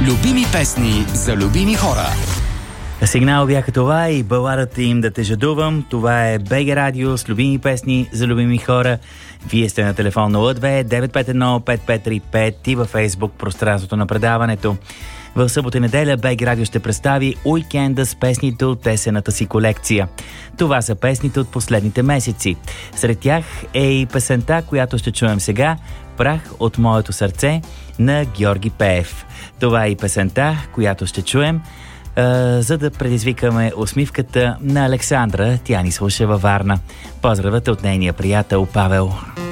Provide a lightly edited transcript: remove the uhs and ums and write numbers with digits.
Любими песни за любими хора. Сигнал бяха това и баладата им да те жадувам. Това е БГ Радио с любими песни за любими хора. Вие сте на телефон 02-951-5535 и във Фейсбук пространството на предаването. В събота и неделя БГ Радио ще представи уикенда с песните от есената си колекция. Това са песните от последните месеци. Сред тях е и песента, която ще чуем сега, "Прах от моето сърце" на Георги Пеев. Това е и песента, която ще чуем, за да предизвикаме усмивката на Александра. Тя ни слуша във Варна. Поздравът от нейния приятел Павел.